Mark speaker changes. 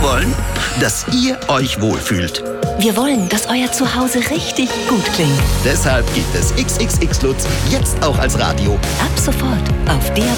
Speaker 1: wollen? Dass ihr euch wohlfühlt.
Speaker 2: Wir wollen, dass euer Zuhause richtig gut klingt.
Speaker 1: Deshalb gibt es XXX Lutz jetzt auch als Radio.
Speaker 2: Ab sofort auf DAB+